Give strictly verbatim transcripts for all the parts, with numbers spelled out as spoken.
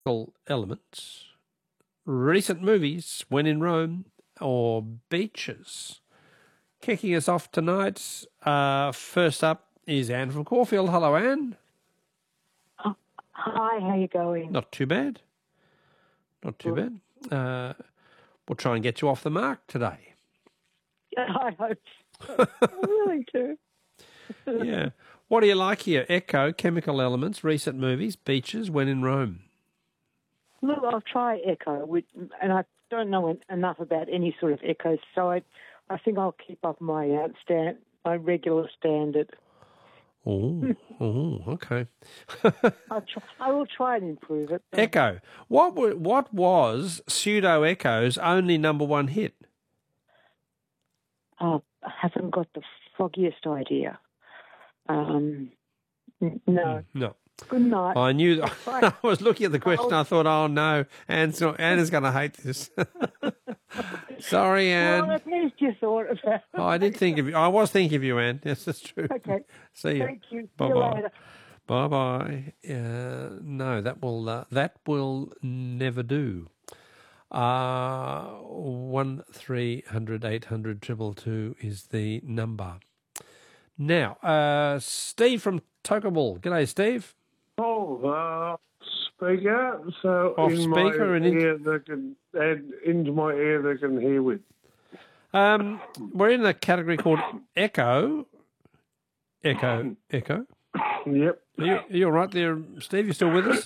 Chemical Elements, recent movies, When in Rome, or Beaches. Kicking us off tonight, uh, first up is Anne from Caulfield. Hello, Anne. Oh, hi, how you going? Not too bad. Not too Good. bad. Uh, we'll try and get you off the mark today. I hope so. I really do. Yeah. What do you like here? Echo, Chemical Elements, recent movies, Beaches, When in Rome. Look, I'll try Echo, which, and I don't know enough about any sort of Echo, so I, I think I'll keep up my uh, stand, my regular standard. Oh, oh, okay. I'll try, I will try and improve it. Echo. What were, what was Pseudo Echo's only number one hit? Oh, I haven't got the foggiest idea. Um, n- no. No. Good night. I knew. I was looking at the question. I thought, oh no, Anne's not, Anna's going to hate this. Sorry, Anne. Well, at least you thought of that. Oh, I did think of you. I was thinking of you, Anne. Yes, that's true. Okay. See you. Thank you. Bye See you bye. later. Bye bye. Uh, no, that will uh, that will never do. Uh one three hundred eight hundred triple two is the number. Now, uh, Steve from Tokaball. G'day, Steve. Oh, uh, speaker. So Off in speaker my and in- ear they can and into my ear they can hear with. Um, we're in a category called Echo. Echo. Echo. Yep. Are you, are you all right there, Steve? You still with us?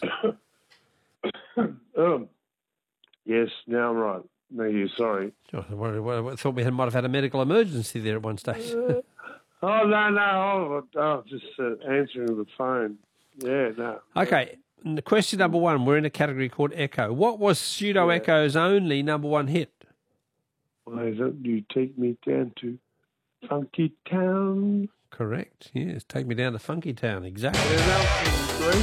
Um. Yes. Now I'm right. No, you. Sorry. I thought we had, might have had a medical emergency there at one stage. Oh no no. Oh, oh just uh, answering the phone. Yeah. No. Okay. Question number one. We're in a category called Echo. What was Pseudo Yeah. Echo's only number one hit? Why don't you take me down to Funky Town? Correct. Yes. Take me down to Funky Town. Exactly. Yeah, that was great.